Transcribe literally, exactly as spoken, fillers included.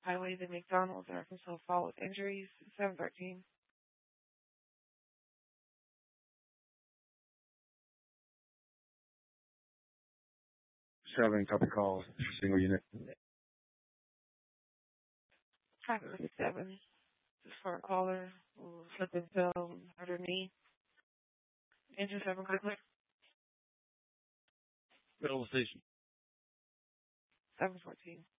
Highway to McDonald's in Arkansas Fall with injuries. seven thirteen. Seven, copy call, single unit. Traffic was seven. Just for a caller who slipped and fell and hurt her knee. Engine seven, quickly. Middle station. seven fourteen.